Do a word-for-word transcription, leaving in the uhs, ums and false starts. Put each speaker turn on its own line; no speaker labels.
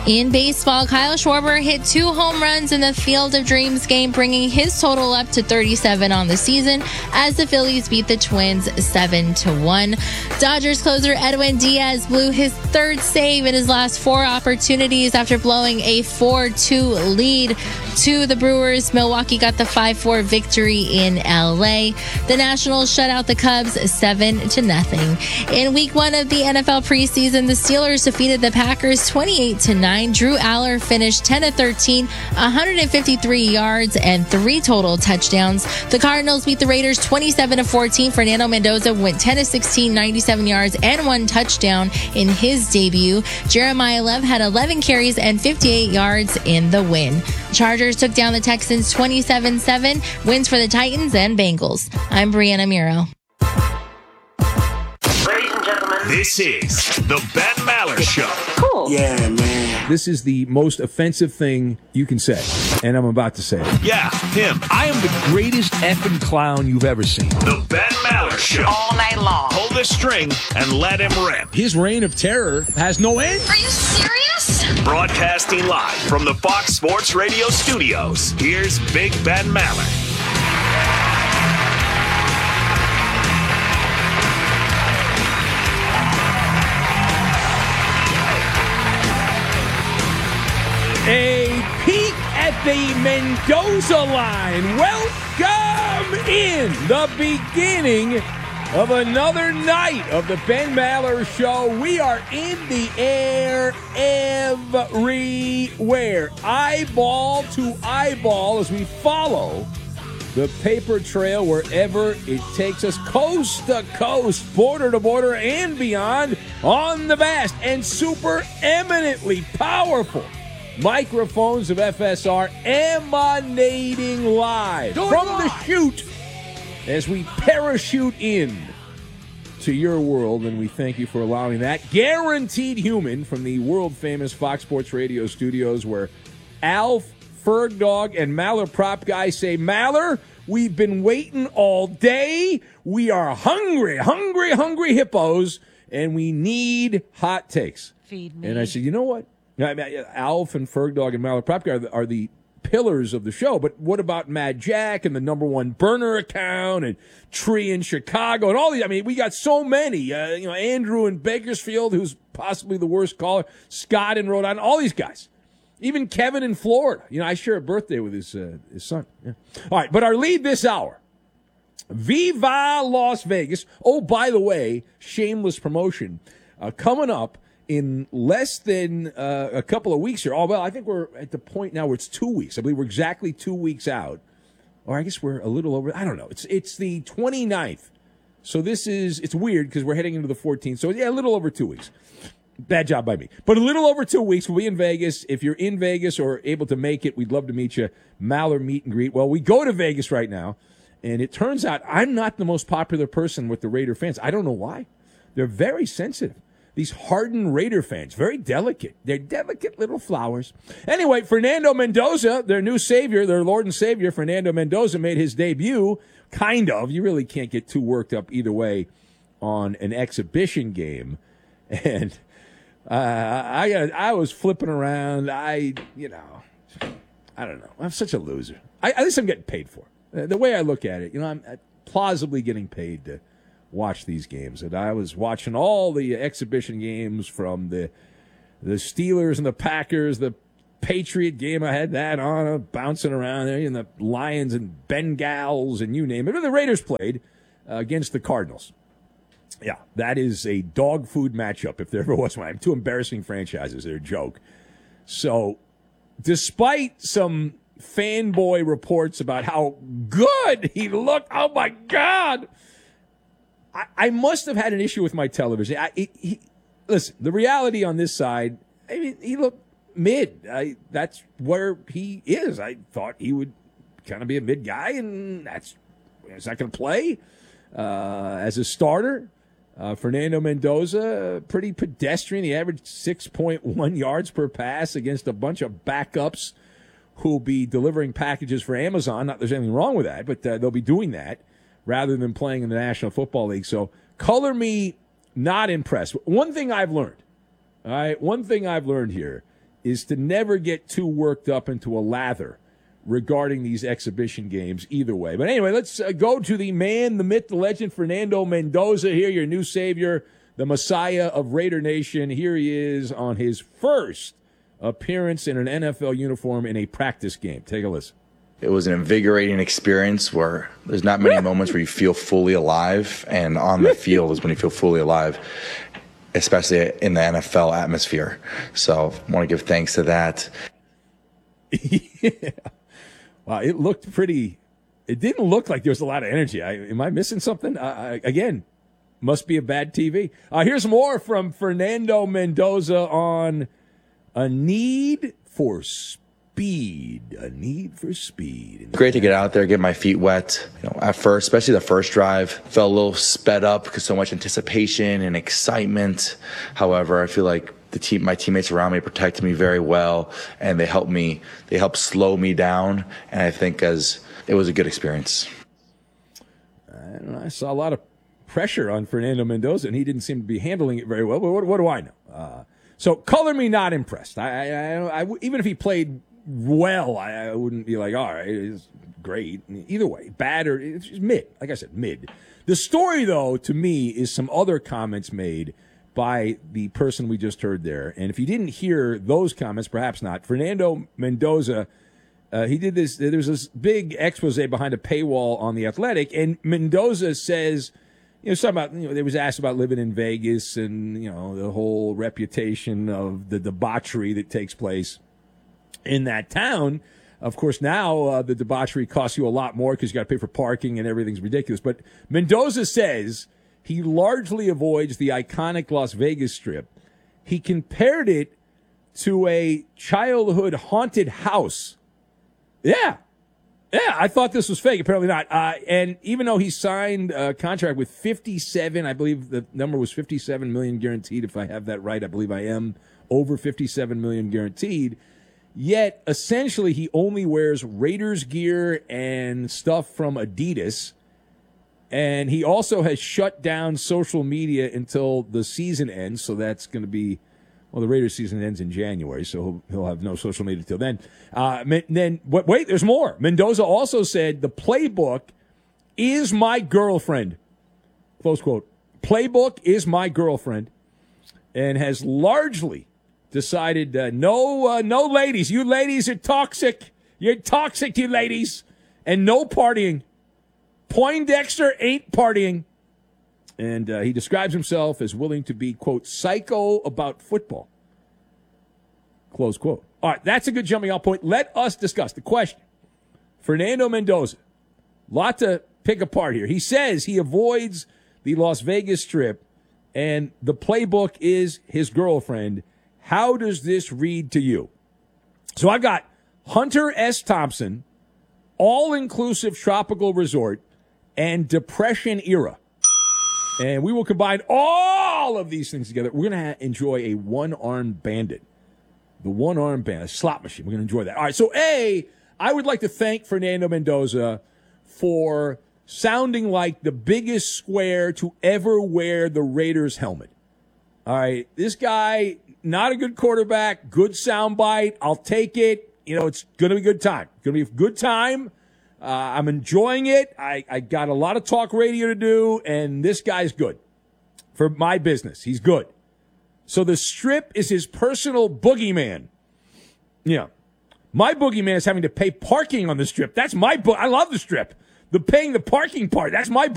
In baseball, Kyle Schwarber hit two home runs in the Field of Dreams game, bringing his total up to thirty-seven on the season as the Phillies beat the Twins seven to one. Dodgers closer Edwin Diaz blew his third save in his last four opportunities after blowing a four two lead to the Brewers. Milwaukee got the five four victory in L A. The Nationals shut out the Cubs seven to nothing. In week one of the N F L preseason, the Steelers defeated the Packers twenty-eight to nine. Drew Aller finished ten of thirteen, one hundred fifty-three yards and three total touchdowns. The Cardinals beat the Raiders twenty-seven to fourteen. Fernando Mendoza went ten of sixteen, ninety-seven yards and one touchdown in his debut. Jeremiah Love had eleven carries and fifty-eight yards in the win. Chargers took down the Texans twenty-seven seven. Wins for the Titans and Bengals. I'm Brianna Muro.
Ladies and gentlemen,
this is the Ben Maller Show.
Cool.
Yeah, man.
This is the most offensive thing you can say, and I'm about to say it.
Yeah, him.
I am the greatest effing clown you've ever seen.
The Ben Maller Show.
All night long.
Pull the string and let him rip.
His reign of terror has no end.
Are you serious?
Broadcasting live from the Fox Sports Radio studios, here's Big Ben Maller.
A peek at the Mendoza line. Welcome in the beginning of another night of the Ben Maller Show. We are in the air everywhere, eyeball to eyeball, as we follow the paper trail wherever it takes us, coast to coast, border to border, and beyond, on the vast and super eminently powerful microphones of F S R, emanating live from the chute as we parachute in to your world, and we thank you for allowing that. Guaranteed Human from the world-famous Fox Sports Radio studios, where Alf, Ferg Dog, and Maller Prop Guy say, Maller, we've been waiting all day. We are hungry, hungry, hungry hippos, and we need hot takes.
Feed me.
And I said, you know what? I mean, Alf and Ferg Dog and Maller Prop Guy are the, are the pillars of the show, but what about Mad Jack and the number one burner account and Tree in Chicago and all these? I mean, we got so many. Uh, you know, Andrew in Bakersfield, who's possibly the worst caller. Scott in Rhode Island. All these guys. Even Kevin in Florida. You know, I share a birthday with his uh, his son. Yeah. All right, but our lead this hour. Viva Las Vegas. Oh, by the way, shameless promotion. Uh, coming up in less than uh, a couple of weeks here. Oh, well, I think we're at the point now where it's two weeks. I believe we're exactly two weeks out. Or I guess we're a little over. I don't know. It's it's the twenty-ninth. So this is, it's weird because we're heading into the fourteenth. So, yeah, a little over two weeks. Bad job by me. But a little over two weeks, we'll be in Vegas. If you're in Vegas or able to make it, we'd love to meet you. Maller meet and greet. Well, we go to Vegas right now, and it turns out I'm not the most popular person with the Raider fans. I don't know why. They're very sensitive. These hardened Raider fans, very delicate. They're delicate little flowers. Anyway, Fernando Mendoza, their new savior, their Lord and Savior, Fernando Mendoza, made his debut, kind of. You really can't get too worked up either way on an exhibition game. And uh, I I was flipping around. I, you know, I don't know. I'm such a loser. I, at least I'm getting paid for it. The way I look at it, you know, I'm plausibly getting paid to watch these games. And I was watching all the exhibition games from the the Steelers and the Packers, the Patriot game. I had that on, uh, bouncing around there, and the Lions and Bengals and you name it. And the Raiders played uh, against the Cardinals. Yeah, that is a dog food matchup if there ever was one. I have two embarrassing franchises. They're a joke. So despite some fanboy reports about how good he looked, oh, my God, I, I must have had an issue with my television. I, it, he, listen, the reality on this side, I mean, he looked mid. I, that's where he is. I thought he would kind of be a mid guy, and that's he's not going to play uh, as a starter. Uh, Fernando Mendoza, pretty pedestrian. He averaged six point one yards per pass against a bunch of backups who'll be delivering packages for Amazon. Not that there's anything wrong with that, but uh, they'll be doing that rather than playing in the National Football League. So color me not impressed. One thing I've learned, all right, one thing I've learned here is to never get too worked up into a lather regarding these exhibition games either way. But anyway, let's uh, go to the man, the myth, the legend, Fernando Mendoza here, your new savior, the Messiah of Raider Nation. Here he is on his first appearance in an N F L uniform in a practice game. Take a listen.
It was an invigorating experience where there's not many moments where you feel fully alive, and on the field is when you feel fully alive, especially in the N F L atmosphere. So I want to give thanks to that.
Yeah. Wow, it looked pretty – it didn't look like there was a lot of energy. I, am I missing something? Uh, I, again, must be a bad T V. Uh, here's more from Fernando Mendoza on a need for speed. A need for speed.
Great to get out there, get my feet wet. You know, at first, especially the first drive, felt a little sped up because so much anticipation and excitement. However, I feel like the team, my teammates around me protected me very well, and they helped me. They helped slow me down, and I think as it was a good experience.
I, don't know, I saw a lot of pressure on Fernando Mendoza, and he didn't seem to be handling it very well. But what, what do I know? Uh, so, color me not impressed. I, I, I, I, even if he played well, I, I wouldn't be like, all right, it's great. Either way, bad or it's just mid. Like I said, mid. The story, though, to me, is some other comments made by the person we just heard there. And if you didn't hear those comments, perhaps not. Fernando Mendoza, uh, he did this. There's this big expose behind a paywall on The Athletic, and Mendoza says, you know, something about, you know, they was asked about living in Vegas and, you know, the whole reputation of the debauchery that takes place in that town. Of course, now uh, the debauchery costs you a lot more because you got to pay for parking and everything's ridiculous. But Mendoza says he largely avoids the iconic Las Vegas Strip. He compared it to a childhood haunted house. Yeah. Yeah, I thought this was fake. Apparently not. Uh, and even though he signed a contract with fifty-seven, I believe the number was fifty-seven million guaranteed. If I have that right, I believe I am over fifty-seven million guaranteed. Yet, essentially, he only wears Raiders gear and stuff from Adidas. And he also has shut down social media until the season ends. So that's going to be, well, the Raiders season ends in January, so he'll, he'll have no social media till then. Uh, then wait, there's more. Mendoza also said the playbook is my girlfriend. Close quote. Playbook is my girlfriend, and has largely decided uh, no, uh, no ladies. You ladies are toxic. You're toxic, you ladies, and no partying. Poindexter ain't partying. And uh, he describes himself as willing to be, quote, psycho about football. Close quote. All right, that's a good jumping off point. Let us discuss the question. Fernando Mendoza, lot to pick apart here. He says he avoids the Las Vegas Strip, and the playbook is his girlfriend. How does this read to you? So I've got Hunter S. Thompson, all-inclusive tropical resort, and depression era. And we will combine all of these things together. We're going to enjoy a one-armed bandit. The one-armed bandit, a slot machine. We're going to enjoy that. All right, so A, I would like to thank Fernando Mendoza for sounding like the biggest square to ever wear the Raiders helmet. All right, this guy, not a good quarterback, good soundbite. I'll take it. You know, it's going to be a good time. It's going to be a good time. Uh, I'm enjoying it. I, I got a lot of talk radio to do, and this guy's good for my business. He's good. So the Strip is his personal boogeyman. Yeah. My boogeyman is having to pay parking on the Strip. That's my book. I love the Strip. The paying the parking part, that's my